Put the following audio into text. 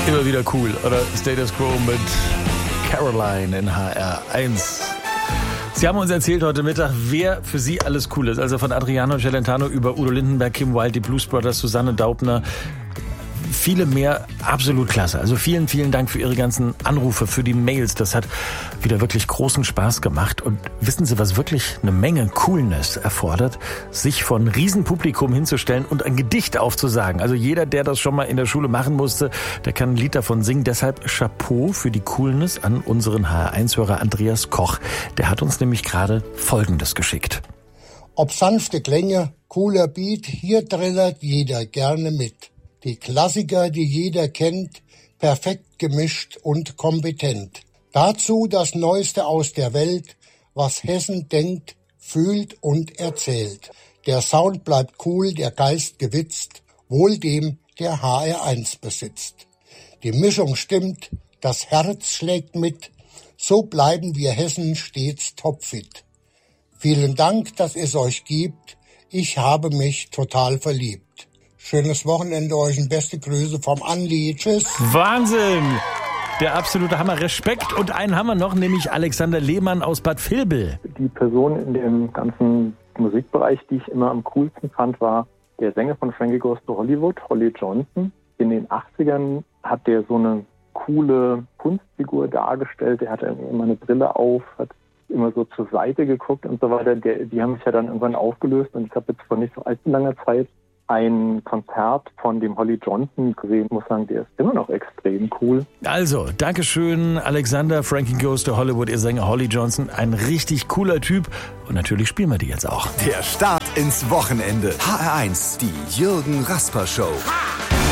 Immer wieder cool. Oder Status Quo mit Caroline in HR1. Sie haben uns erzählt heute Mittag, wer für Sie alles cool ist. Also von Adriano Celentano über Udo Lindenberg, Kim Wilde, die Blues Brothers, Susanne Daubner. Viele mehr, absolut klasse. Also vielen, vielen Dank für Ihre ganzen Anrufe, für die Mails. Das hat wieder wirklich großen Spaß gemacht. Und wissen Sie, was wirklich eine Menge Coolness erfordert? Sich von Riesenpublikum hinzustellen und ein Gedicht aufzusagen. Also jeder, der das schon mal in der Schule machen musste, der kann ein Lied davon singen. Deshalb Chapeau für die Coolness an unseren HR1-Hörer Andreas Koch. Der hat uns nämlich gerade Folgendes geschickt. Ob sanfte Klänge, cooler Beat, hier trällert jeder gerne mit. Die Klassiker, die jeder kennt, perfekt gemischt und kompetent. Dazu das Neueste aus der Welt, was Hessen denkt, fühlt und erzählt. Der Sound bleibt cool, der Geist gewitzt, wohl dem, der HR1 besitzt. Die Mischung stimmt, das Herz schlägt mit, so bleiben wir Hessen stets topfit. Vielen Dank, dass es euch gibt, ich habe mich total verliebt. Schönes Wochenende euch und beste Grüße vom Andi. Tschüss. Wahnsinn! Der absolute Hammer. Respekt. Und einen haben wir noch, nämlich Alexander Lehmann aus Bad Vilbel. Die Person in dem ganzen Musikbereich, die ich immer am coolsten fand, war der Sänger von Frankie Goes to Hollywood, Holly Johnson. In den 80ern hat der so eine coole Kunstfigur dargestellt. Der hatte immer eine Brille auf, hat immer so zur Seite geguckt und so weiter. Die haben sich ja dann irgendwann aufgelöst und ich habe jetzt vor nicht so allzu langer Zeit ein Konzert von dem Holly Johnson gesehen. Ich muss sagen, der ist immer noch extrem cool. Also, Dankeschön, Alexander. Frankie Goes to Hollywood, ihr Sänger Holly Johnson. Ein richtig cooler Typ. Und natürlich spielen wir die jetzt auch. Der Start ins Wochenende. HR1, die Jürgen Rasper Show.